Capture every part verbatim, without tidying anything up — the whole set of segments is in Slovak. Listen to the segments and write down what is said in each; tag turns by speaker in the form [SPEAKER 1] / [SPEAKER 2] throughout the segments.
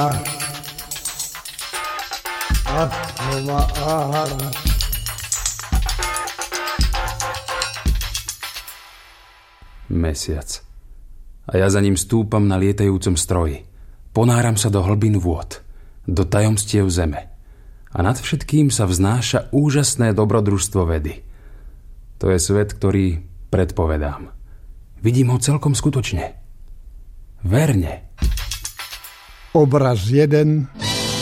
[SPEAKER 1] Mesiac. A ja za ním stúpam na lietajúcom stroji. Ponáram sa do hlbín vôd, do tajomstiev zeme. A nad všetkým sa vznáša úžasné dobrodružstvo vedy. To je svet, ktorý predpovedám. Vidím ho celkom skutočne. Verne.
[SPEAKER 2] Obraz jeden.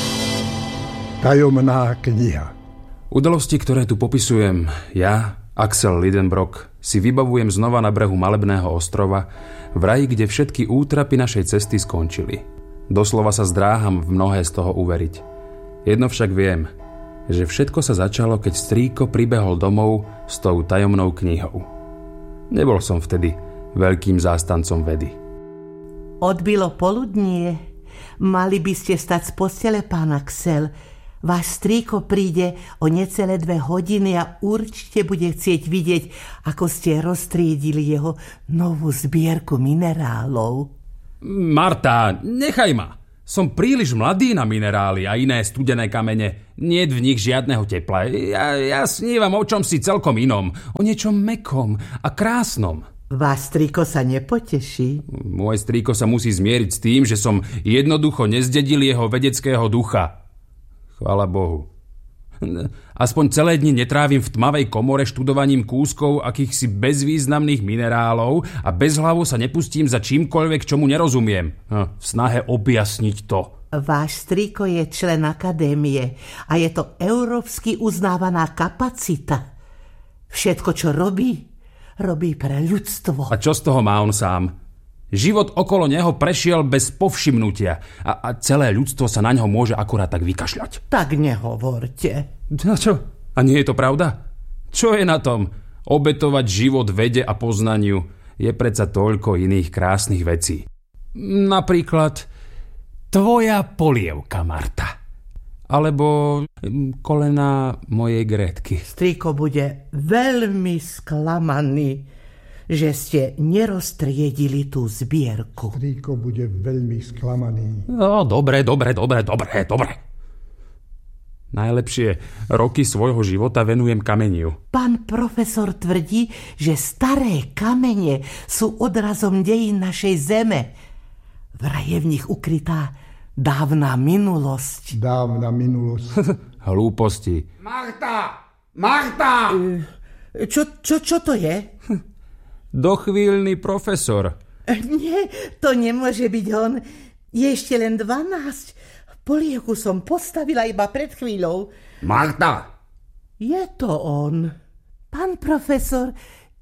[SPEAKER 2] Tajomná kniha.
[SPEAKER 1] Udalosti, ktoré tu popisujem, ja, Axel Lidenbrock, si vybavujem znova na brehu malebného ostrova, v raji, kde všetky útrapy našej cesty skončili. Doslova sa zdráham v mnohé z toho uveriť. Jedno však viem, že všetko sa začalo, keď strýko pribehol domov s tou tajomnou knihou. Nebol som vtedy veľkým zástancom vedy.
[SPEAKER 3] Odbilo poludnie. Mali by ste stať z postele, pán Axel. Váš strýko príde o necelé dve hodiny a určite bude chcieť vidieť, ako ste roztriedili jeho novú zbierku minerálov.
[SPEAKER 1] Marta, nechaj ma. Som príliš mladý na minerály a iné studené kamene. Niet v nich žiadneho tepla. Ja, ja snívam o čomsi celkom inom. O niečom mäkkom a krásnom.
[SPEAKER 3] Váš strýko sa nepoteší?
[SPEAKER 1] Môj strýko sa musí zmieriť s tým, že som jednoducho nezdedil jeho vedeckého ducha. Chvála Bohu. Aspoň celé dni netrávim v tmavej komore študovaním kúskov akýchsi bezvýznamných minerálov a bezhlavo sa nepustím za čímkoľvek, čomu nerozumiem. V snahe objasniť to.
[SPEAKER 3] Váš strýko je člen akadémie a je to európsky uznávaná kapacita. Všetko, čo robí, robí pre ľudstvo.
[SPEAKER 1] A čo z toho má on sám? Život okolo neho prešiel bez povšimnutia a, a celé ľudstvo sa na ňo môže akurát tak vykašľať.
[SPEAKER 3] Tak nehovorte.
[SPEAKER 1] No čo? A nie je to pravda? Čo je na tom? Obetovať život vede a poznaniu je predsa toľko iných krásnych vecí. Napríklad tvoja polievka, Marta. Alebo kolena mojej Grétky.
[SPEAKER 3] Strýko bude veľmi sklamaný, že ste neroztriedili tú zbierku.
[SPEAKER 2] Strýko bude veľmi sklamaný.
[SPEAKER 1] No, dobre, dobre, dobre, dobre, dobre. Najlepšie roky svojho života venujem kameniu.
[SPEAKER 3] Pán profesor tvrdí, že staré kamene sú odrazom dejín našej zeme. Vraj je v nich ukrytá dávna minulosť.
[SPEAKER 2] Dávna minulosť.
[SPEAKER 1] Hlúposti.
[SPEAKER 4] Marta! Marta!
[SPEAKER 3] Čo, čo, čo to je?
[SPEAKER 1] Dochvíľný profesor.
[SPEAKER 3] Nie, to nemôže byť on. Je ešte len dvanásť. Polievku som postavila iba pred chvíľou.
[SPEAKER 4] Marta!
[SPEAKER 3] Je to on. Pán profesor,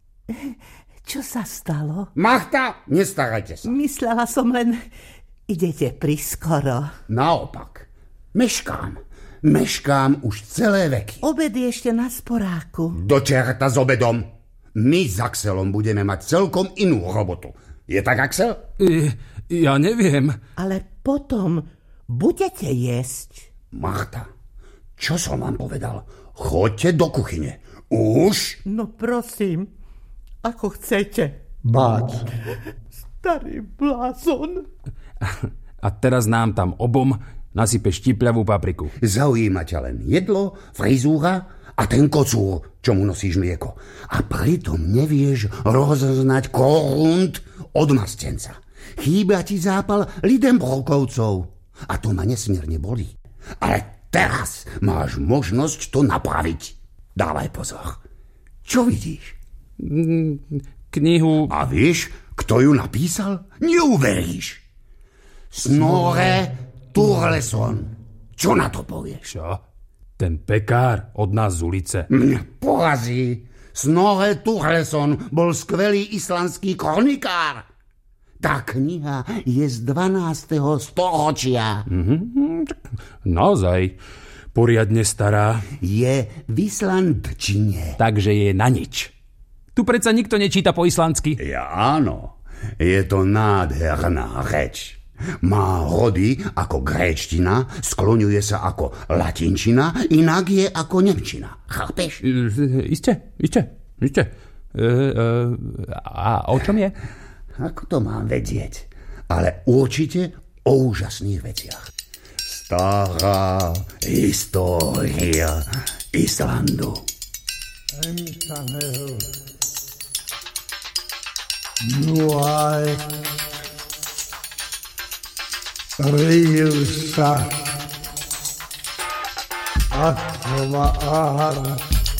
[SPEAKER 3] čo sa stalo?
[SPEAKER 4] Marta, nestarajte sa.
[SPEAKER 3] Myslela som len, idete priskoro.
[SPEAKER 4] Naopak, meškám. Meškám už celé veky.
[SPEAKER 3] Obed je ešte na sporáku.
[SPEAKER 4] Do čerta s obedom. My s Axelom budeme mať celkom inú robotu. Je tak, Axel?
[SPEAKER 1] I, ja neviem.
[SPEAKER 3] Ale potom budete jesť.
[SPEAKER 4] Marta, čo som vám povedal? Choďte do kuchyne. Už?
[SPEAKER 3] No prosím, ako chcete.
[SPEAKER 2] Bác.
[SPEAKER 3] Starý blázon.
[SPEAKER 1] A teraz nám tam obom nasype štipľavú papriku.
[SPEAKER 4] Zaujíma ťa len jedlo, frizúra a ten kocúr, čo mu nosíš mlieko. A pritom nevieš rozoznať korund od mastenca. Chýba ti zápal Lidenbrockovcov. A to ma nesmierne bolí. Ale teraz máš možnosť to napraviť. Dávaj pozor. Čo vidíš?
[SPEAKER 1] Knihu.
[SPEAKER 4] A vieš, kto ju napísal? Neuveríš. Snorre Sturleson. Čo na to povieš?
[SPEAKER 1] Čo? Ten pekár od nás z ulice.
[SPEAKER 4] Mňa porazí. Snorre Sturleson bol skvelý islandský kronikár. Tá kniha je z dvanásteho storočia.
[SPEAKER 1] Mm-hmm. Naozaj poriadne stará.
[SPEAKER 4] Je v islandčine.
[SPEAKER 1] Takže je na nič. Tu predsa nikto nečíta po islandsky.
[SPEAKER 4] Ja áno. Je to nádherná reč. Má rody ako gréčtina, skloňuje sa ako latinčina, inak je ako nemčina. Chápeš?
[SPEAKER 1] Isté, isté, isté. E, e, a o čom je?
[SPEAKER 4] Ako to mám vedieť? Ale určite o úžasných veciach. Stará história Islandu.
[SPEAKER 2] Nuaj rýl sa Atva ára.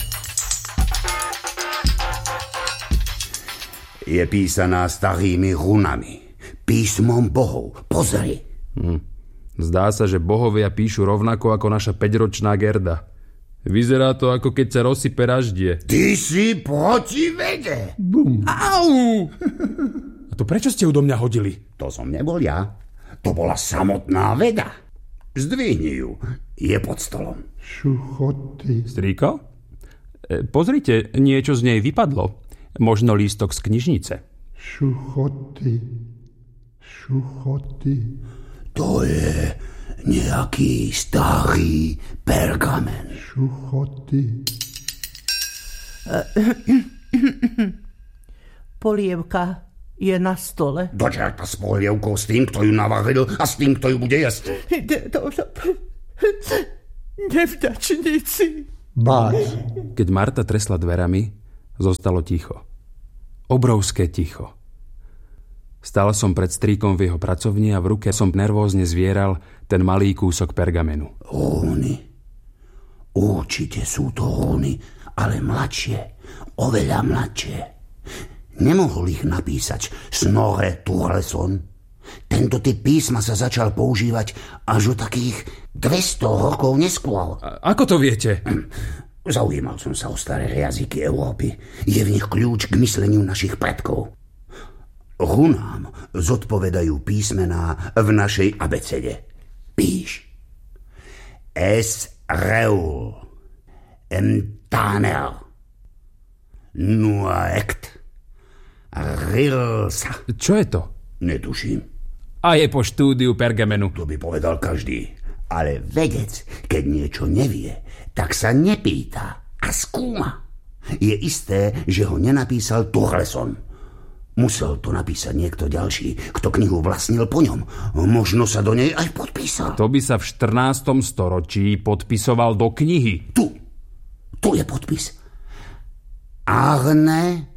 [SPEAKER 4] Je písaná starými runami, písmom bohov. Pozri.
[SPEAKER 1] Hm. Zdá sa, že bohovia píšu rovnako ako naša päťročná Gerda. Vyzerá to, ako keď sa rozsype raždie.
[SPEAKER 4] Ty si proti vede.
[SPEAKER 2] Bum.
[SPEAKER 1] Au! A to prečo ste ju do mňa hodili?
[SPEAKER 4] To som nebol ja. To bola samotná veda. Zdvihni ju. Je pod stolom.
[SPEAKER 2] Šuchoty.
[SPEAKER 1] Strýko? E, pozrite, niečo z nej vypadlo. Možno lístok z knižnice.
[SPEAKER 2] Šuchoty. Šuchoty.
[SPEAKER 4] To je nejaký starý pergamen.
[SPEAKER 2] Šuchoty.
[SPEAKER 3] Polievka je na stole.
[SPEAKER 4] Do čerta s polievkou, s tým, kto ju navaril a s tým, kto ju bude jesť.
[SPEAKER 3] Nevďačníci.
[SPEAKER 2] Báč.
[SPEAKER 1] Keď Marta tresla dverami, zostalo ticho. Obrovské ticho. Stál som pred strýkom v jeho pracovni a v ruke som nervózne zvieral ten malý kúsok pergamenu.
[SPEAKER 4] Rúny. Určite sú to rúny, ale mladšie. Oveľa mladšie. Nemohol ich napísať Snorre Sturleson. Tento typ písma sa začal používať až o takých dvesto rokov neskôr.
[SPEAKER 1] A ako to viete?
[SPEAKER 4] Zaujímal som sa o staré jazyky Európy. Je v nich kľúč k mysleniu našich predkov. Runám zodpovedajú písmená v našej abecede. Píš. Es reul. Emtaner. Nuaekt. Rilsa.
[SPEAKER 1] Čo je to?
[SPEAKER 4] Netuším.
[SPEAKER 1] A je po štúdiu pergamenu.
[SPEAKER 4] To by povedal každý. Ale vedec, keď niečo nevie, tak sa nepýta a skúma. Je isté, že ho nenapísal Sturleson. Musel to napísať niekto ďalší, kto knihu vlastnil po ňom. Možno sa do nej aj podpísal.
[SPEAKER 1] To by sa v štrnástom storočí podpisoval do knihy.
[SPEAKER 4] Tu. Tu je podpis. Arne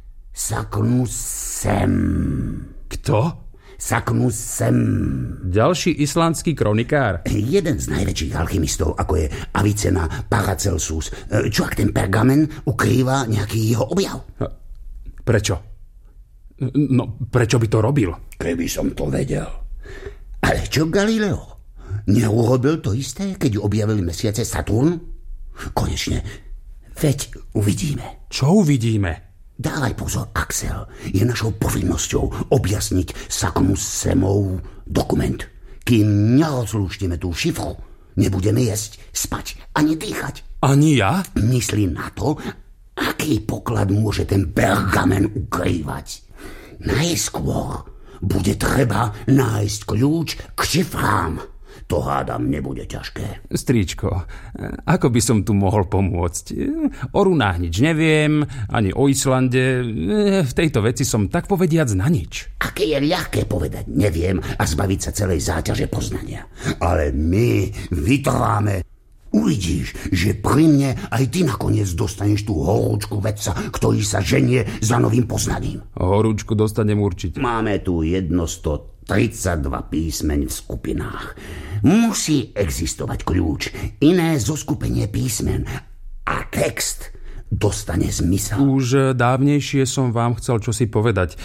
[SPEAKER 4] Saknussemm.
[SPEAKER 1] Kto?
[SPEAKER 4] Saknussemm.
[SPEAKER 1] Ďalší islandský kronikár.
[SPEAKER 4] Jeden z najväčších alchymistov, ako je Avicenna Paracelsus. Čo ak ten pergamen ukrýva nejaký jeho objav?
[SPEAKER 1] Prečo? No, prečo by to robil?
[SPEAKER 4] Keby som to vedel. Ale čo Galileo? Neurobil to isté, keď objavili mesiace Saturn? Konečne, veď uvidíme.
[SPEAKER 1] Čo uvidíme?
[SPEAKER 4] Dávaj pozor, Axel. Je našou povinnosťou objasniť Saknussemmov dokument. Kým nerozlúštime tú šifru, nebudeme jesť, spať ani dýchať.
[SPEAKER 1] Ani ja?
[SPEAKER 4] Myslí na to, aký poklad môže ten pergamen ukrývať. Najskôr bude treba nájsť kľúč k šifrám. To hádam nebude ťažké.
[SPEAKER 1] Stríčko, ako by som tu mohol pomôcť? O runách nič neviem, ani o Islande. V tejto veci som tak povediac na nič.
[SPEAKER 4] Aké je ľahké povedať neviem a zbaviť sa celej záťaže poznania. Ale my vytrváme. Uvidíš, že pri mne aj ty nakoniec dostaneš tú horúčku vedca, ktorý sa ženie za novým poznaním.
[SPEAKER 1] Horúčku dostanem určite.
[SPEAKER 4] Máme tu jednostotridsaťdva písmeň v skupinách. Musí existovať kľúč, iné zoskupenie písmen a text dostane zmysel.
[SPEAKER 1] Už dávnejšie som vám chcel čosi povedať.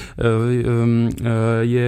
[SPEAKER 1] Je,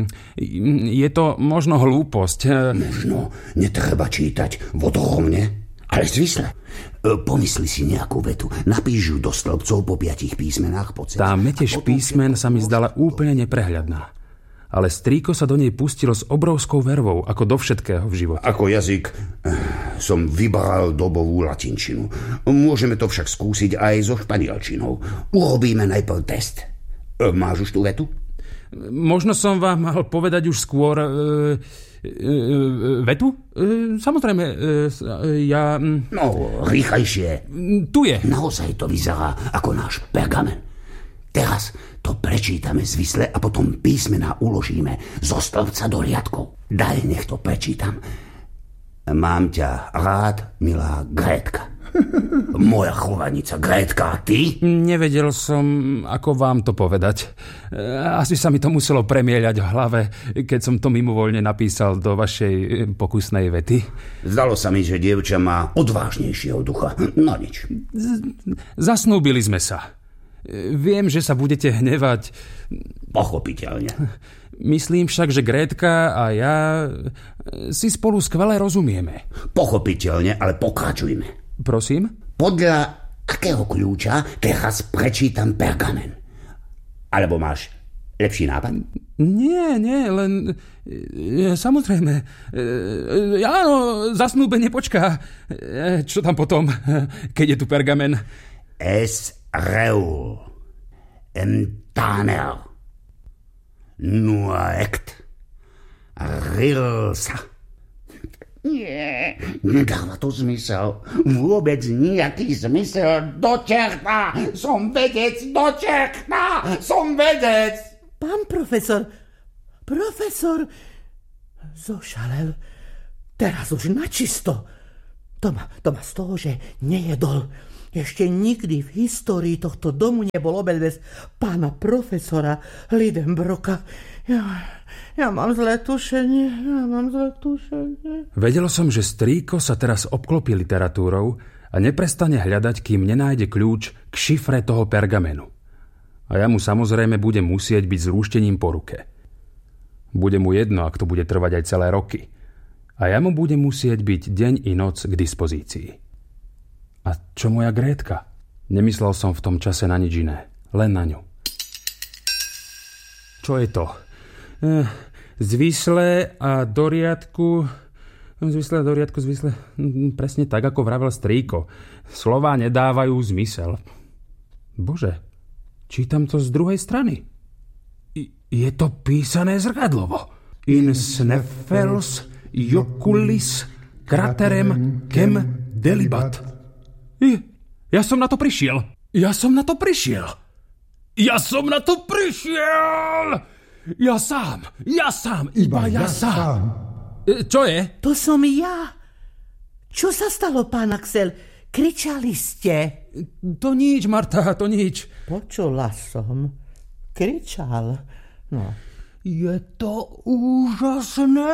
[SPEAKER 1] je to možno hlúposť.
[SPEAKER 4] Možno netreba čítať vodorovne, ale zvisle. Pomysli si nejakú vetu, napíš ju do stĺpcov po piatich písmenách po ceste.
[SPEAKER 1] Tá metež písmen sa mi zdala úplne neprehľadná. Ale strýko sa do nej pustil s obrovskou vervou, ako do všetkého v živote.
[SPEAKER 4] Ako jazyk som vybral dobovú latinčinu. Môžeme to však skúsiť aj so španielčinou. Urobíme najprv test. Máš už tú vetu?
[SPEAKER 1] Možno som vám mal povedať už skôr... E, e, vetu? E, samozrejme, e, ja...
[SPEAKER 4] No, rýchlejšie.
[SPEAKER 1] Tu je.
[SPEAKER 4] Naozaj to vyzerá ako náš pergamen. Teraz to prečítame zvisle a potom písmená uložíme zo stĺpca do riadkov. Daj, nech to prečítam. Mám ťa rád, milá Grétka. Moja chovaníca Grétka, a ty?
[SPEAKER 1] Nevedel som, ako vám to povedať. Asi sa mi to muselo premieľať v hlave, keď som to mimovoľne napísal do vašej pokusnej vety.
[SPEAKER 4] Zdalo sa mi, že dievča má odvážnejšieho ducha. No nič.
[SPEAKER 1] Zasnúbili sme sa. Viem, že sa budete hnevať.
[SPEAKER 4] Pochopiteľne.
[SPEAKER 1] Myslím však, že Grétka a ja si spolu skvele rozumieme.
[SPEAKER 4] Pochopiteľne, ale pokračujme.
[SPEAKER 1] Prosím?
[SPEAKER 4] Podľa akého kľúča teraz prečítam pergamen? Alebo máš lepší nápad?
[SPEAKER 1] Nie, nie, len... Samozrejme. Áno, zasnúbenie počká. Čo tam potom, keď je tu pergamen?
[SPEAKER 4] Es reul. Entaner. Nuaekt. Rilsa. Nie, nedáva to zmysel. Vôbec nejaký zmysel. Do čerta! Som vedec, do čerta! Som vedec!
[SPEAKER 3] Pán profesor, profesor, zošalel. Teraz už načisto. To má, to má z toho, že nejedol. Ešte nikdy v histórii tohto domu nebol obed bez pána profesora Lidenbroka. Ja, ja mám zlé tušenie, ja mám zlé tušenie.
[SPEAKER 1] Vedel som, že strýko sa teraz obklopí literatúrou a neprestane hľadať, kým nenájde kľúč k šifre toho pergamenu. A ja mu samozrejme budem musieť byť s lúštením po ruke. Bude mu jedno, ak to bude trvať aj celé roky. A ja mu budem musieť byť deň i noc k dispozícii. A čo moja Grétka? Nemyslel som v tom čase na nič iné. Len na ňu. Čo je to? Zvislé a do riadku... Zvislé a do riadku, zvislé... Presne tak, ako vravel strýko. Slová nedávajú zmysel. Bože, čítam to z druhej strany. Je to písané zrkadlovo. In sneffels joculis craterem chem delibat. Ja som na to prišiel. Ja som na to prišiel. Ja som na to prišiel. Ja sám. Ja sám. Iba ja, ja sám. Čo je?
[SPEAKER 3] To som ja. Čo sa stalo, pán Axel? Kričali ste.
[SPEAKER 1] To nič, Marta, to nič.
[SPEAKER 3] Počula som. Kričal. No.
[SPEAKER 1] Je to úžasné.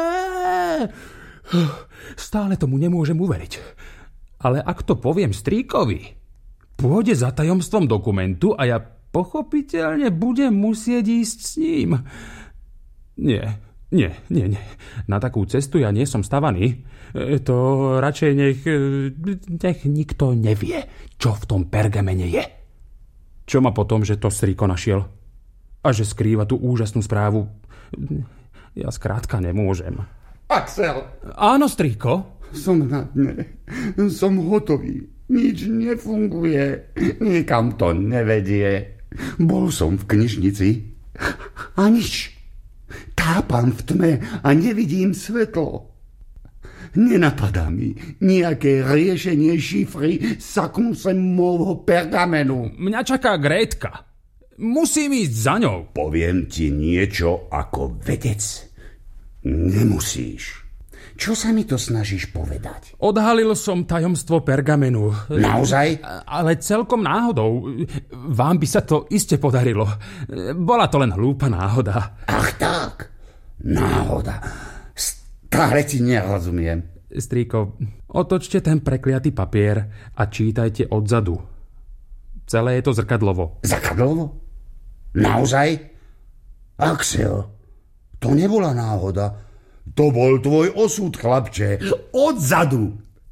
[SPEAKER 1] Stále tomu nemôžem uveriť. Ale ak to poviem strýkovi, pôjde za tajomstvom dokumentu a ja pochopiteľne budem musieť ísť s ním. Nie, nie, nie, nie. Na takú cestu ja nie som stavaný. To radšej nech, nech nikto nevie, čo v tom pergamene je. Čo ma potom, že to strýko našiel? A že skrýva tú úžasnú správu? Ja skrátka nemôžem.
[SPEAKER 4] Axel!
[SPEAKER 1] Áno, strýko?
[SPEAKER 4] Som na dne. Som hotový. Nič nefunguje. Nikam to nevedie. Bol som v knižnici a nič. Tápam v tme a nevidím svetlo. Nenapadá mi nejaké riešenie šifry Saknusemovho pergamenu.
[SPEAKER 1] Mňa čaká Grétka. Musím ísť za ňou.
[SPEAKER 4] Poviem ti niečo ako vedec. Nemusíš. Čo sa mi to snažíš povedať?
[SPEAKER 1] Odhalil som tajomstvo pergamenu.
[SPEAKER 4] Naozaj?
[SPEAKER 1] Ale celkom náhodou. Vám by sa to iste podarilo. Bola to len hlúpa náhoda.
[SPEAKER 4] Ach tak, náhoda. Stále ti nerozumiem.
[SPEAKER 1] Strýko, otočte ten prekliatý papier a čítajte odzadu. Celé je to zrkadlovo.
[SPEAKER 4] Zrkadlovo? Naozaj? Axel, to nebola náhoda. To bol tvoj osud, chlapče. Odzadu.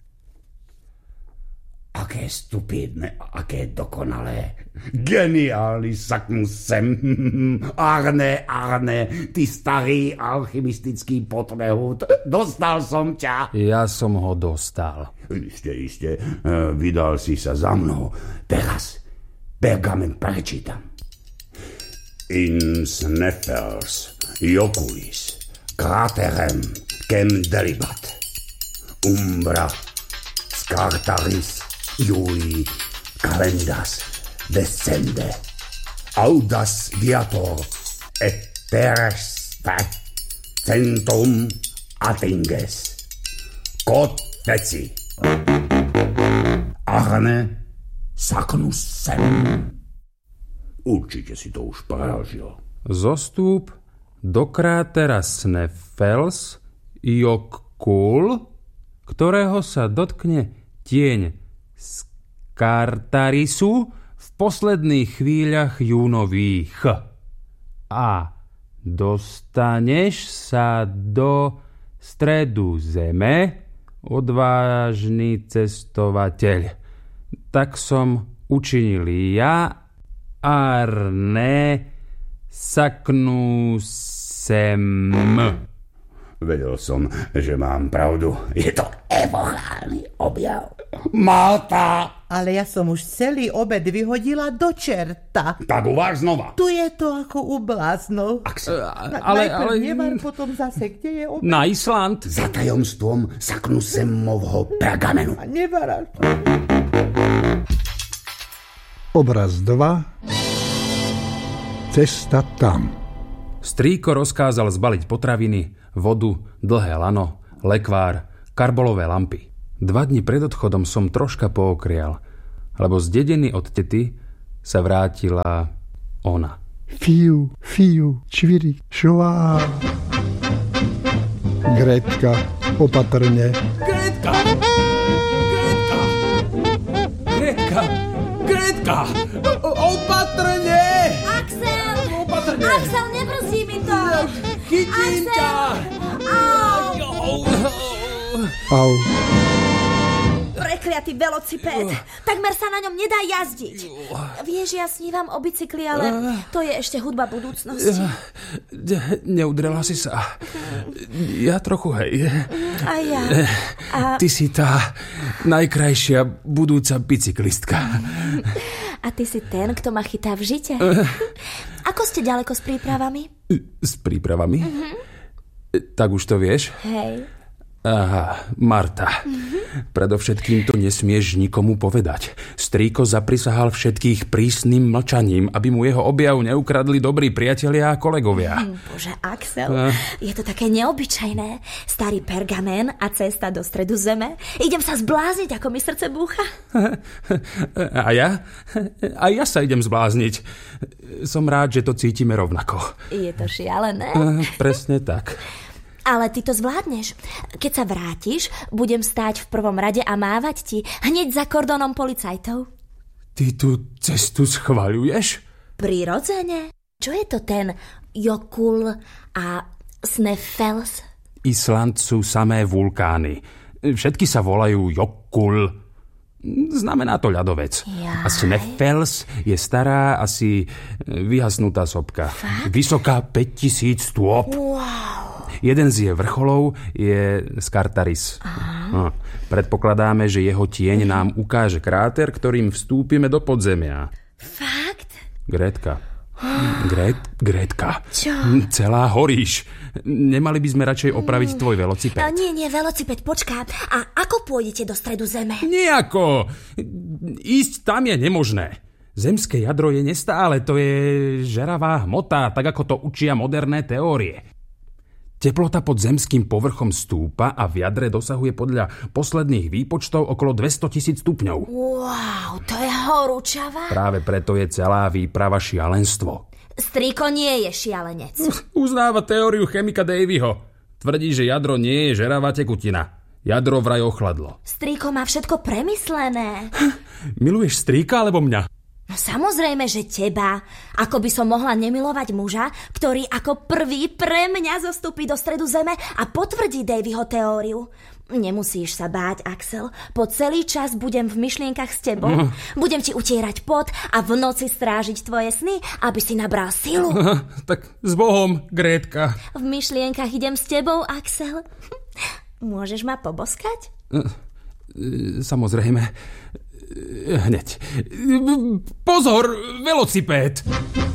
[SPEAKER 4] Aké stupidné, aké dokonalé. Geniálny Saknusem. Arne, Arne, ty starý alchymistický potrehút. Dostal som ťa.
[SPEAKER 1] Ja som ho dostal.
[SPEAKER 4] Iste, iste. Vydal si sa za mnou. Teraz pergamen prečítam. In sneffels joculis craterem chem delibat. Umbra scartaris Iuli calendas descende. Audas viator et terrestre centrum attinges. Koteci. Arne, saknu sem. Určite si to už prežil.
[SPEAKER 1] Zostúp do krátera Sneffels Jokkul, ktorého sa dotkne tieň Skartarisu v posledných chvíľach júnových. A dostaneš sa do stredu zeme, odvážny cestovateľ. Tak som učinil ja, Arne, saknú sem.
[SPEAKER 4] Vedel som, že mám pravdu. Je to epochálny objav. Malta!
[SPEAKER 3] Ale ja som už celý obed vyhodila do čerta.
[SPEAKER 4] Tak uváž znova.
[SPEAKER 3] Tu je to ako u bláznov.
[SPEAKER 4] Axel.
[SPEAKER 1] Ale,
[SPEAKER 3] Najprv
[SPEAKER 1] ale...
[SPEAKER 3] nevar, potom zase, kde je obed?
[SPEAKER 1] Na Island.
[SPEAKER 4] Za tajomstvom saknu semovho pergamenu.
[SPEAKER 3] A nevaráš.
[SPEAKER 2] Obraz dva. Cesta tam.
[SPEAKER 1] Strýko rozkázal zbaliť potraviny, vodu, dlhé lano, lekvár, karbolové lampy. Dva dni pred odchodom som troška pookrial, lebo z dediny od tety sa vrátila ona.
[SPEAKER 2] Fiu, fiu, čviri, šová. Gretka, opatrne.
[SPEAKER 1] Gretka! Gretka! Gretka! Gretka! Opatrne!
[SPEAKER 5] Axel!
[SPEAKER 1] Opatrne!
[SPEAKER 5] Axel, nebrzdí mi to!
[SPEAKER 1] Chytím ťa!
[SPEAKER 5] Au!
[SPEAKER 2] Au.
[SPEAKER 5] Prekliatý velociped. Takmer sa na ňom nedá jazdiť. Vieš, ja snívam o bicykli, ale to je ešte hudba budúcnosti.
[SPEAKER 1] Neudrela si sa. Ja trochu, hej.
[SPEAKER 5] A ja. A...
[SPEAKER 1] Ty si tá najkrajšia budúca bicyklistka.
[SPEAKER 5] A ty si ten, kto ma chytá v žite. Ako ste ďaleko s prípravami?
[SPEAKER 1] S prípravami? Mm-hmm. Tak už to vieš?
[SPEAKER 5] Hej.
[SPEAKER 1] Aha, Marta. Mm-hmm. Predovšetkým to nesmieš nikomu povedať. Strýko zaprisahal všetkých prísnym mlčaním, aby mu jeho objav neukradli dobrí priatelia a kolegovia.
[SPEAKER 5] Hm, bože, Axel, uh. je to také neobyčajné. Starý pergamen a cesta do stredu zeme. Idem sa zblázniť, ako mi srdce búcha.
[SPEAKER 1] A ja? A ja sa idem zblázniť. Som rád, že to cítime rovnako.
[SPEAKER 5] Je to šialené.
[SPEAKER 1] Uh, presne tak.
[SPEAKER 5] Ale ty to zvládneš. Keď sa vrátiš, budem stáť v prvom rade a mávať ti hneď za kordónom policajtov.
[SPEAKER 1] Ty tú cestu schvaľuješ?
[SPEAKER 5] Prirodzene. Čo je to ten Jokkul a Sneffels?
[SPEAKER 1] Island sú samé vulkány. Všetky sa volajú Jokkul. Znamená to ľadovec.
[SPEAKER 5] Jaj.
[SPEAKER 1] A Sneffels je stará, asi vyhasnutá sopka.
[SPEAKER 5] Fakt?
[SPEAKER 1] Vysoká päťtisíc stôp.
[SPEAKER 5] Wow.
[SPEAKER 1] Jeden z jej vrcholov je Skartaris. No, predpokladáme, že jeho tieň nám ukáže kráter, ktorým vstúpime do podzemia.
[SPEAKER 5] Fakt?
[SPEAKER 1] Gretka. Gret, Gretka.
[SPEAKER 5] Čo?
[SPEAKER 1] Celá horíš. Nemali by sme radšej opraviť tvoj velociped?
[SPEAKER 5] No, nie, nie, velociped, počká. A ako pôjdete do stredu zeme?
[SPEAKER 1] Nijako. Ísť tam je nemožné. Zemské jadro je nestále, to je žeravá hmota, tak ako to učia moderné teórie. Teplota pod zemským povrchom stúpa a v jadre dosahuje podľa posledných výpočtov okolo dvestotisíc stupňov.
[SPEAKER 5] Wow, to je horúčava.
[SPEAKER 1] Práve preto je celá výprava šialenstvo.
[SPEAKER 5] Strýko nie je šialenec.
[SPEAKER 1] Uznáva teóriu chemika Davyho. Tvrdí, že jadro nie je žeravá tekutina. Jadro vraj ochladlo.
[SPEAKER 5] Strýko má všetko premyslené.
[SPEAKER 1] Miluješ strýka alebo mňa?
[SPEAKER 5] No samozrejme, že teba. Ako by som mohla nemilovať muža, ktorý ako prvý pre mňa zostúpi do stredu zeme a potvrdí Davyho teóriu. Nemusíš sa báť, Axel. Po celý čas budem v myšlienkach s tebou. No. Budem ti utierať pot a v noci strážiť tvoje sny, aby si nabral silu.
[SPEAKER 1] Tak s Bohom, Grétka.
[SPEAKER 5] V myšlienkach idem s tebou, Axel. Môžeš ma poboskať?
[SPEAKER 1] Samozrejme. Hneď. Pozor, velociped!